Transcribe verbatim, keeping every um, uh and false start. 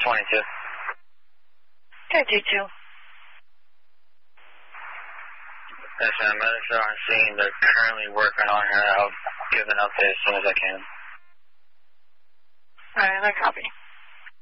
twenty-two. Okay, D two. Yes, ma'am. Medics are on scene. They're currently working on her. I'll give an update as soon as I can. All right, I copy.